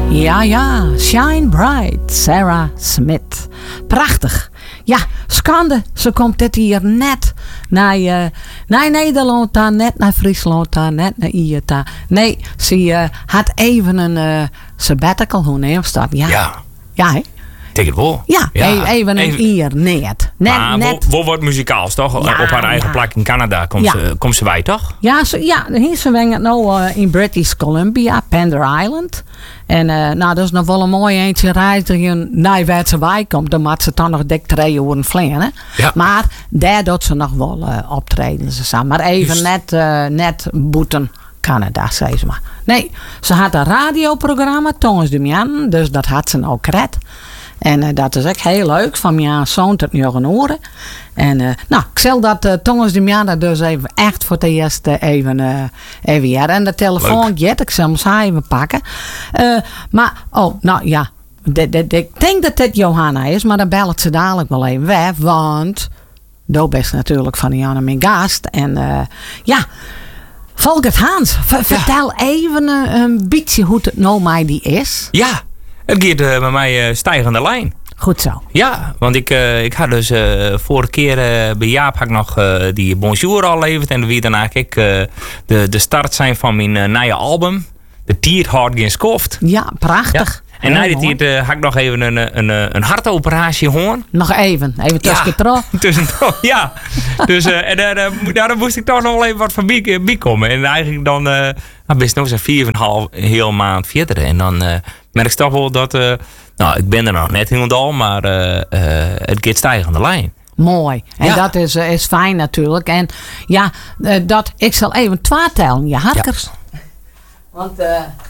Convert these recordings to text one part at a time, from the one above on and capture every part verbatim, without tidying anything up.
Ja, ja, Shine Bright, Sarah Smith. Prachtig. Ja, schande, ze komt dit hier net naar, uh, naar Nederland, daar, net naar Friesland, daar, net naar Ierta. Nee, ze uh, had even een uh, sabbatical, hoe neem je dat? Ja, ja. Ja, hè? Denk het wel. Ja, ja. even een even. Ier, net. net, maar net. Wel wordt muzikaals, toch? Ja, op haar eigen ja. plek in Canada komt, ja. ze, komt ze bij, toch? Ja, ze, ja hier ze wengen nou uh, in British Columbia, Pender Island. En uh, nou, dat is nog wel een mooi eentje reizen naar waar ze bij komt. Dan moet ze dan nog dik twee uur vliegen. Ja. Maar daar doet ze nog wel uh, optreden. Ze samen. Maar even Just. net, uh, net boeten Canada, zei ze maar. Nee, ze had een radioprogramma, Tongens de Mian. Dus dat had ze ook gered. En uh, dat is echt heel leuk, van mijn zoon tot negen uur. En uh, nou, ik zal dat uh, Tongens de Mian dus even echt voor het eerst uh, even, uh, even ja. En de telefoon, jet, ik zal hem even pakken. Uh, maar, oh, nou ja, de, de, de, ik denk dat dit Johanna is, maar dan belt ze dadelijk wel even weg. Want, dat is natuurlijk van Janne mijn gast. En uh, ja, Volkert Hans, v- ja. vertel even uh, een beetje hoe het nou mij die is. Ja. Het gaat uh, bij mij uh, stijgende lijn. Goed zo. Ja, want ik, uh, ik had dus uh, vorige keer uh, bij Jaap had ik nog uh, die Bonjour al leverd. En wie daarna ik uh, de, de start zijn van mijn uh, nieuwe album. De Tiert Hard Geen Skoft. Ja, prachtig. Ja. En na die tijd uh, had ik nog even een, een, een, een hartoperatie hoorn. Nog even, even tussendoor. Ja, tussendoor, ja. Dus uh, en, uh, daar moest ik toch nog wel even wat van bij komen. En eigenlijk dan uh, best nog zo'n vier en een half heel maand verder. En dan uh, merk ik toch wel dat, uh, nou ik ben er nog net helemaal, maar uh, uh, het gaat stijgende lijn. Mooi. En ja. dat is, uh, is fijn natuurlijk. En ja, uh, dat, ik zal even twee tellen, je harkers. Ja. Want, uh,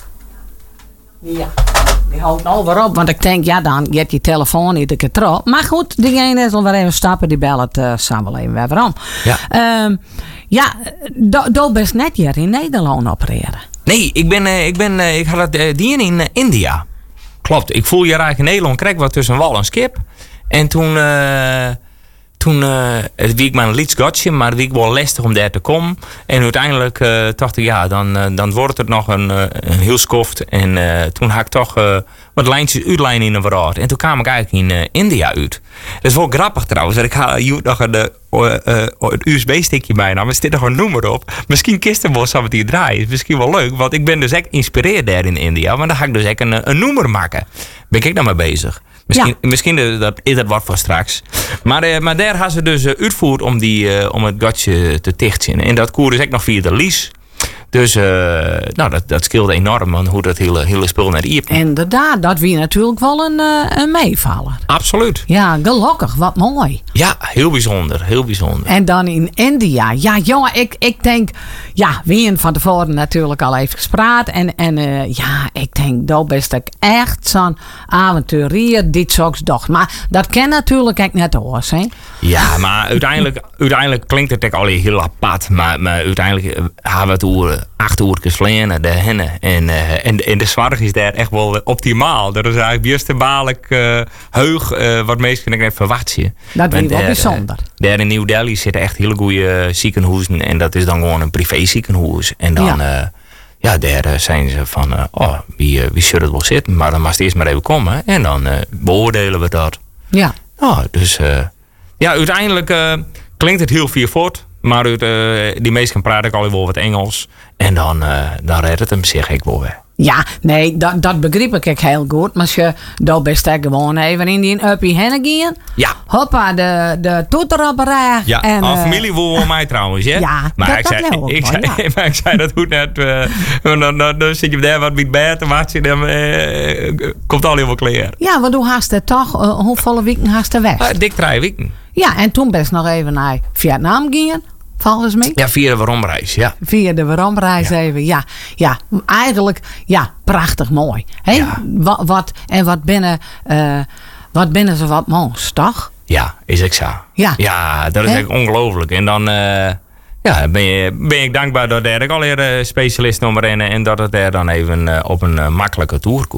ja, die houdt nou weer op. Want ik denk, ja, dan get je telefoon niet een keer terug. Maar goed, diegene is al weer even stappen. Die bellen het uh, samen wel even weer waarom. Ja, um, ja dat best net hier in Nederland opereren. Nee, ik ben, uh, ik ben, uh, ik had het uh, die in uh, India. Klopt, ik voel je eigenlijk in Nederland, kreeg wat tussen wal en skip. En toen... Uh, Toen uh, het wie ik mijn lieds gotje, maar het wie ik wel lastig om daar te komen. En uiteindelijk uh, dacht ik, ja, dan, uh, dan wordt het nog een, uh, een heel skoft. En uh, toen had ik toch uh, wat lijntjes uitlijnen in een verhaal. En toen kwam ik eigenlijk in uh, India uit. Dat is wel grappig trouwens. Ik ga hier nog een, uh, uh, een U S B-stickje bij. Nou, er zit nog een nummer op. Misschien kisten we samen die draaien. Is misschien wel leuk. Want ik ben dus echt geïnspireerd daar in India. Maar dan ga ik dus echt een, een nummer maken. Ben ik daar mee bezig. Misschien, ja. misschien dat, is dat wat voor straks. Maar, uh, maar daar hebben ze dus uh, uitvoerd om, die, uh, om het gatje te dichten. En dat koer is echt nog via de lies. Dus uh, nou, dat, dat scheelde enorm man, hoe dat hele, hele spul naar hier. Inderdaad, dat wie natuurlijk wel een, uh, een meevaller. Absoluut. Ja, gelukkig, wat mooi. Ja, heel bijzonder, heel bijzonder. En dan in India. Ja, jongen, ik, ik denk... Ja, wie van tevoren natuurlijk al even gespraat. En, en uh, ja, ik denk, dat is ik echt zo'n avonturier dit soort dacht. Maar dat ken natuurlijk ik net hoors, hè? Ja, maar uiteindelijk, uiteindelijk klinkt het ook al heel apart. Maar, maar uiteindelijk hebben we het over acht uur geleden de hennen. En, uh, en, en de zorg is daar echt wel optimaal. Dat is eigenlijk juist een baarlijk uh, heug uh, wat meestal ik net verwacht je. Dat is wel bijzonder. Uh, daar in New Delhi zitten echt hele goede ziekenhuizen. En dat is dan gewoon een privé ziekenhuis. En dan, ja, uh, ja daar uh, zijn ze van, uh, oh, wie, uh, wie zullen het wel zitten? Maar dan mag het eerst maar even komen. En dan uh, beoordelen we dat. Ja. Oh, dus uh, ja, uiteindelijk uh, klinkt het heel veel voort. Maar uit, uh, die meesten praten ik al wel wat Engels. En dan, uh, dan redt het hem zich ik wel weer. Ja, nee, dat, dat begrijp ik heel goed. Maar als je dat best gewoon even in die uppie heen gaan. Ja. Hoppa, de, de toeter op rij. Ja, en uh, familie wil mij trouwens, hè? Ja, maar dat, ik dat zei, ook ik wel, zei, ja. maar ik zei dat goed net. Uh, dan, dan, dan, dan zit je daar wat met bed en wacht je dan uh, komt al heel veel kleren. Ja, want hoe haast het toch? Uh, hoeveel weken haast er weg? Uh, dik drie weken. Ja, en toen best nog even naar Vietnam gaan. Volgens mij. Ja, via de waarom-reis, ja. Via de waarom-reis ja. even, ja. Ja, eigenlijk, ja, prachtig mooi. Hè? Ja. Wat, wat, en wat binnen, uh, wat binnen ze wat moois, toch? Ja, is ik zo. Ja. Ja, dat is echt ongelooflijk. En dan uh, ja, ben, je, ben ik dankbaar dat er ook alweer uh, specialisten om rennen en dat het er dan even uh, op een uh, makkelijke tour koer.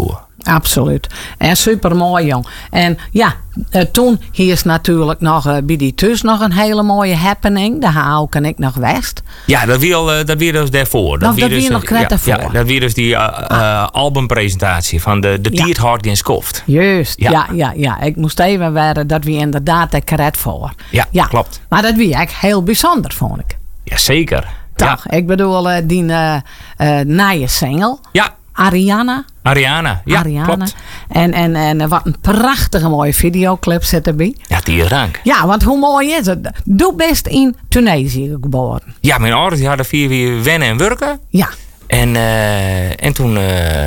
Absoluut. En super mooi, jong. En ja, uh, toen hier is natuurlijk nog uh, bij die thuis nog een hele mooie happening. Daar hou ik en ik nog west. Ja, dat wil uh, dat weer dus daarvoor. Dat, dat weer dus, nog kret ja, daarvoor. Ja, dat weer dus die uh, uh, albumpresentatie van de, de Ja. Tiert Hard in Skoft. Juist, ja. Ja. ja, ja, ja. Ik moest even werden dat we inderdaad daar kret voor. Ja, klopt. Maar dat wie echt heel bijzonder, vond ik. Jazeker. Toch? Ja. Ik bedoel, uh, die uh, uh, nieuwe single. Ja. Ariana. Ariana, ja, Ariana. klopt. En, en, en wat een prachtige mooie videoclip zit erbij. Ja, die rank. Ja, want hoe mooi is het? Doe best in Tunesië geboren. Ja, mijn ouders die hadden vier weer wennen en werken. Ja. En, uh, en toen... Uh,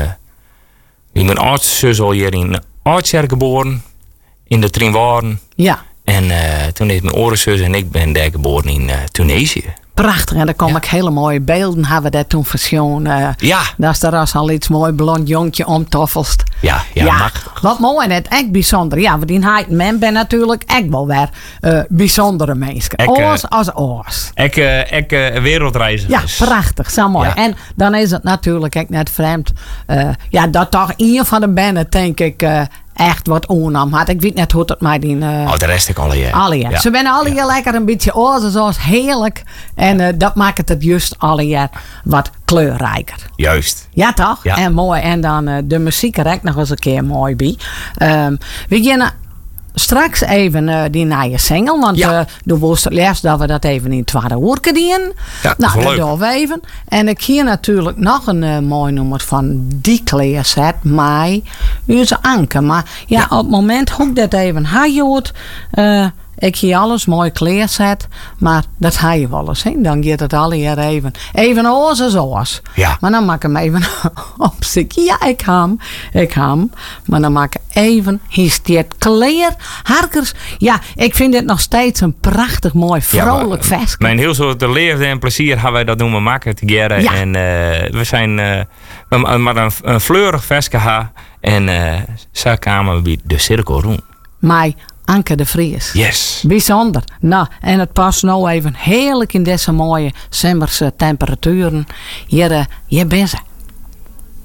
mijn oudste zus al hier in Oudtjer geboren. In de Trinwaren. Ja. En uh, toen heeft mijn orenzus en ik ben daar geboren in uh, Tunesië. Prachtig. En dan kom Ja. ik hele mooie beelden hebben we daar toen verzien. Uh, Ja. Dat is er als al iets mooi blond jongetje omtoffelst. Ja, ja, machtig. Wat mooi en het echt bijzonder. Ja, want die heid men ben natuurlijk echt wel weer uh, bijzondere mensen. Ik, uh, Oors als oors. Ik, uh, ik uh, wereldreizigers. Ja, prachtig. Zo mooi. Ja. En dan is het natuurlijk echt net vreemd. Uh, ja, dat toch een van de banden, denk ik, uh, echt wat oernam had. Ik weet net hoe het mij die... Uh, Oh, de rest ik alle jaar. alle jaar. Ja. Ze zijn alle jaar Ja. lekker een beetje oors, zoals heerlijk. En uh, dat maakt het juist alle jaar wat kleurrijker. Juist. Ja, toch? Ja. En mooi. En dan uh, de muziek er ook nog eens een keer mooi bij. Um, we beginnen straks even uh, die nieuwe single. Want Ja. uh, de woest het laatst dat we dat even in het tweede uur kunnen. Ja, dat is nou, wel dat leuk. doen we even. En ik hier natuurlijk nog een uh, mooi nummer van die kleerset. Mij. Onze Anke. Maar ja, Ja. op het moment hoe ik dat even hajoed. Uh, ik hier alles mooi kleerzet. Maar dat ga je wel eens. Hè? Dan gaat het alle jaar even. Even oors en zoals. Ja. Maar dan maak ik hem even op zich. Ja, ik ga hem. Ik ga hem. Maar dan maak ik even. Hier staat kleer. Harkers. Ja, ik vind dit nog steeds een prachtig mooi vrolijk Ja, vest. Mijn heel soort leefde en plezier hebben wij dat doen we maken together. Ja. En uh, we zijn uh, we, maar een, een fleurig vestje ha en uh, zo kwamen we bij de Cirkel Roen. Mij Anke de Vries. Yes. Bijzonder. Nou, en het past nou even heerlijk in deze mooie zomerse temperaturen. Hier, uh, hier ben ze.